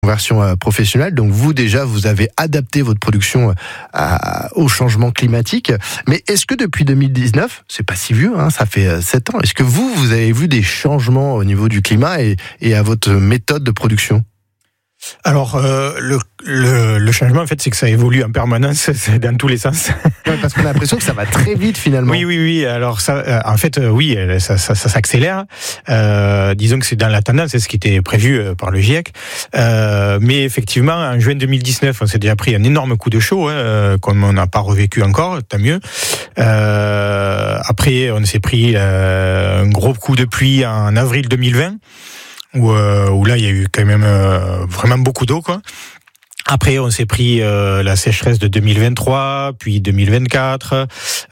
version professionnelle. Donc vous déjà, vous avez adapté votre production au changement climatique. Mais est-ce que depuis 2019, c'est pas si vieux, ça fait 7 ans, est-ce que vous avez vu des changements au niveau du climat et à votre méthode de production ? Alors, le changement, en fait, c'est que ça évolue en permanence, c'est dans tous les sens. Ouais, parce qu'on a l'impression que ça va très vite, finalement. Oui. Alors, ça, en fait, oui, ça s'accélère. Disons que c'est dans la tendance, c'est ce qui était prévu par le GIEC. Mais effectivement, en juin 2019, on s'est déjà pris un énorme coup de chaud, comme on n'a pas revécu encore, tant mieux. Après, on s'est pris un gros coup de pluie en avril 2020. Où là il y a eu quand même vraiment beaucoup d'eau, quoi. Après, on s'est pris la sécheresse de 2023, puis 2024.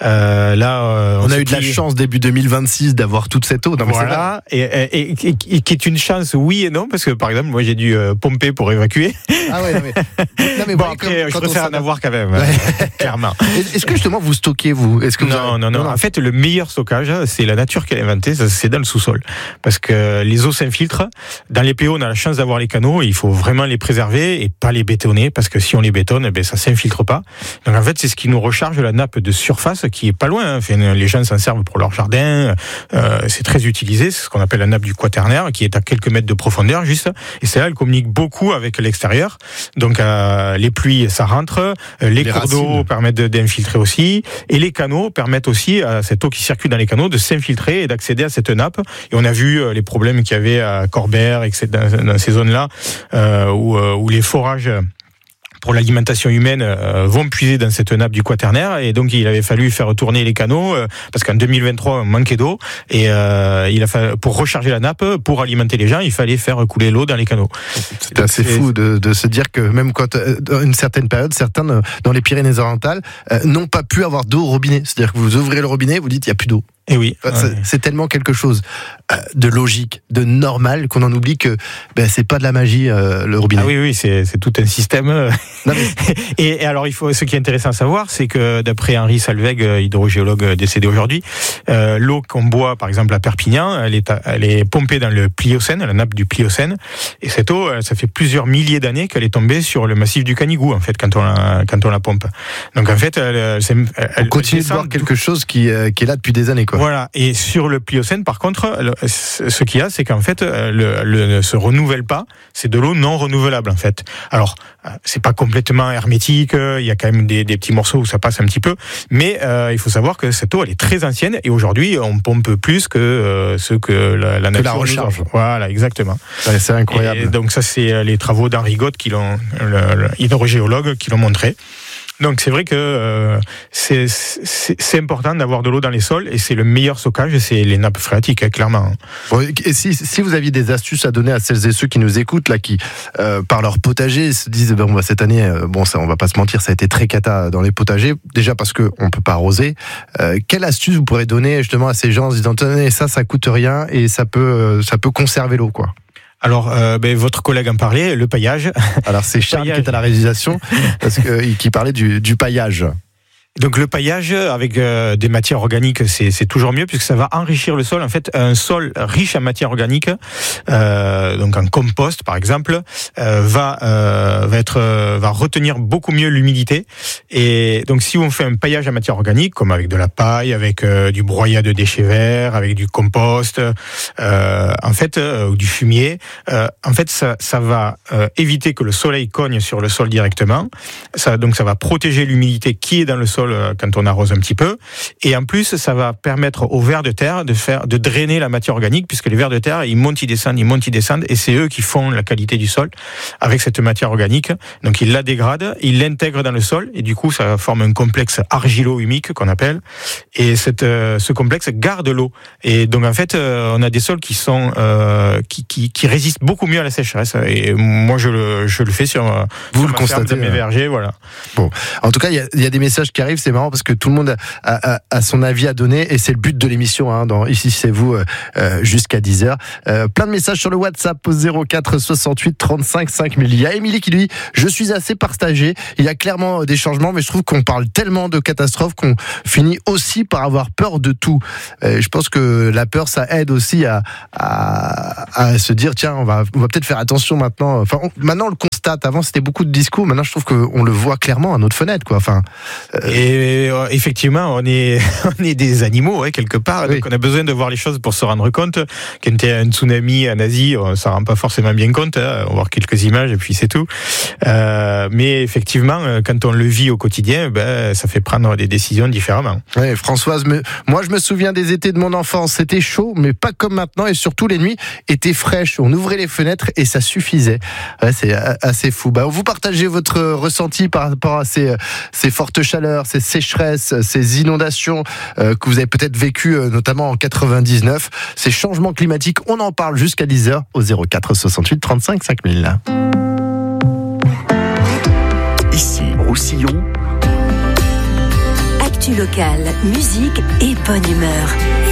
Là, on a eu de la chance début 2026 d'avoir toute cette eau. Non, voilà, et qui est une chance, oui et non, parce que par exemple, moi j'ai dû pomper pour évacuer. Ah ouais, non mais bon, après, je préfère en avoir quand même, clairement. Est-ce que justement vous stockez, vous ? Est-ce que non. En fait, le meilleur stockage, c'est la nature qui a inventé, c'est dans le sous-sol, parce que les eaux s'infiltrent. Dans les PO, on a la chance d'avoir les canaux, il faut vraiment les préserver et pas les bétonner, parce que si on les bétonne, ça s'infiltre pas. Donc en fait, c'est ce qui nous recharge la nappe de surface, qui est pas loin. Enfin, les gens s'en servent pour leur jardin. C'est très utilisé. C'est ce qu'on appelle la nappe du quaternaire, qui est à quelques mètres de profondeur, juste. Et celle-là, elle communique beaucoup avec l'extérieur. Donc les pluies, ça rentre. Les cours d'eau permettent d'infiltrer aussi. Et les canaux permettent aussi à cette eau qui circule dans les canaux de s'infiltrer et d'accéder à cette nappe. Et on a vu les problèmes qu'il y avait à Corbert, etc., dans ces zones-là, où les forages pour l'alimentation humaine vont puiser dans cette nappe du quaternaire, et donc il avait fallu faire tourner les canaux parce qu'en 2023 on manquait d'eau, et il a fallu, pour recharger la nappe, pour alimenter les gens, il fallait faire couler l'eau dans les canaux. C'est assez fou de se dire que même quand dans une certaine période, certains dans les Pyrénées-Orientales n'ont pas pu avoir d'eau au robinet. C'est-à-dire que vous ouvrez le robinet, vous dites il y a plus d'eau. Et oui, c'est tellement quelque chose de logique, de normal, qu'on en oublie que c'est pas de la magie, le robinet. Ah oui, c'est tout un système. Non, mais... et alors, ce qui est intéressant à savoir, c'est que d'après Henri Salveg, hydrogéologue décédé aujourd'hui, l'eau qu'on boit, par exemple à Perpignan, elle est pompée dans le Pliocène, la nappe du Pliocène, et cette eau, ça fait plusieurs milliers d'années qu'elle est tombée sur le massif du Canigou, en fait, quand on la pompe. Donc en fait, elle continue de voir quelque chose qui est là depuis des années, quoi. Voilà. Et sur le Pliocène, par contre, ce qu'il y a, c'est qu'en fait, ne se renouvelle pas. C'est de l'eau non renouvelable, en fait. Alors, c'est pas complètement hermétique. Il y a quand même des petits morceaux où ça passe un petit peu. Mais il faut savoir que cette eau, elle est très ancienne. Et aujourd'hui, on pompe plus que ce que la nature la recharge. Voilà, exactement. Ouais, c'est incroyable. Et donc ça, c'est les travaux d'Henri Gott, hydrogéologue, qui l'ont montré. Donc c'est vrai que c'est important d'avoir de l'eau dans les sols, et c'est le meilleur stockage, c'est les nappes phréatiques, clairement. Bon, et si vous aviez des astuces à donner à celles et ceux qui nous écoutent là, qui par leur potager se disent cette année, ça, on va pas se mentir, ça a été très cata dans les potagers, déjà parce que on peut pas arroser. Quelle astuce vous pourrez donner justement à ces gens en se disant tenez, ça coûte rien et ça peut conserver l'eau, quoi? Alors, votre collègue en parlait, le paillage. Alors c'est Charles qui est à la réalisation, qui parlait du paillage. Donc le paillage avec des matières organiques, c'est toujours mieux, puisque ça va enrichir le sol. En fait, un sol riche en matières organiques, donc en compost par exemple, va retenir beaucoup mieux l'humidité. Et donc si on fait un paillage à matière organique, comme avec de la paille, avec du broyat de déchets verts, avec du compost, ou du fumier, ça va éviter que le soleil cogne sur le sol directement. Donc ça va protéger l'humidité qui est dans le sol quand on arrose un petit peu, et en plus ça va permettre aux vers de terre de drainer la matière organique, puisque les vers de terre ils montent, ils descendent, et c'est eux qui font la qualité du sol avec cette matière organique. Donc ils la dégradent, ils l'intègrent dans le sol, et du coup ça forme un complexe argilo-humique qu'on appelle, et ce complexe garde l'eau. Et donc en fait on a des sols qui sont qui résistent beaucoup mieux à la sécheresse, et moi je le fais sur vous le constatez mes vergers, voilà. Bon, en tout cas il y a des messages qui arrivent. arrive, c'est marrant parce que tout le monde a son avis à donner et c'est le but de l'émission, hein, dans Ici c'est vous, jusqu'à 10h. Plein de messages sur le WhatsApp au 04 68 35 5000. Il y a Émilie qui dit « Je suis assez partagée, il y a clairement des changements, mais je trouve qu'on parle tellement de catastrophes qu'on finit aussi par avoir peur de tout. » Je pense que la peur, ça aide aussi à se dire « Tiens, on va peut-être faire attention maintenant. » Enfin, maintenant on le constate. Avant c'était beaucoup de discours, maintenant je trouve qu'on le voit clairement à notre fenêtre, quoi. Enfin, Et effectivement, on est des animaux, hein, quelque part. Oui. Donc on a besoin de voir les choses pour se rendre compte. Quand il y a un tsunami en Asie, on s'en rend pas forcément bien compte. Hein. On voit quelques images et puis c'est tout. Mais effectivement, quand on le vit au quotidien, ça fait prendre des décisions différemment. Ouais, Françoise, moi je me souviens des étés de mon enfance. C'était chaud, mais pas comme maintenant. Et surtout les nuits étaient fraîches. On ouvrait les fenêtres et ça suffisait. Ouais, c'est assez fou. Vous partagez votre ressenti par rapport à ces fortes chaleurs, ces sécheresses, ces inondations que vous avez peut-être vécues, notamment en 99. Ces changements climatiques, on en parle jusqu'à 10h au 04 68 35 5000. Ici, Roussillon. Actu locale, musique et bonne humeur.